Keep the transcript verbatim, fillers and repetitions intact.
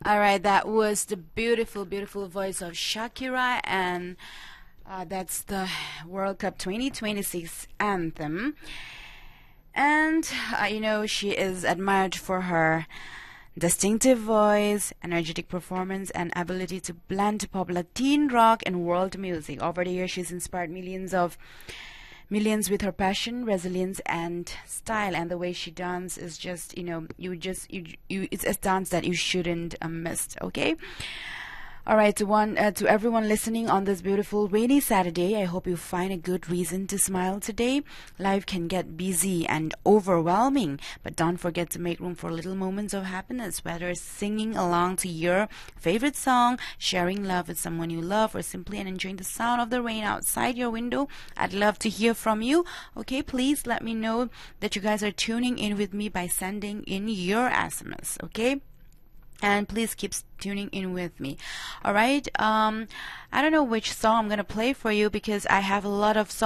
All right, that was the beautiful, beautiful voice of Shakira, and uh, that's the World Cup twenty twenty-six anthem. And, uh, you know, she is admired for her distinctive voice, energetic performance, and ability to blend pop, Latin rock, and world music. Over the years, she's inspired millions of millions with her passion, resilience, and style. And the way she dances is just, you know, you just you you it's a dance that you shouldn't uh, miss. Okay. All right, to one uh, to everyone listening on this beautiful rainy Saturday, I hope you find a good reason to smile today. Life can get busy and overwhelming, but don't forget to make room for little moments of happiness, whether it's singing along to your favorite song, sharing love with someone you love, or simply enjoying the sound of the rain outside your window. I'd love to hear from you. Okay, please let me know that you guys are tuning in with me by sending in your S M S. Okay. And please keep tuning in with me. All right. Um, I don't know which song I'm gonna play for you because I have a lot of songs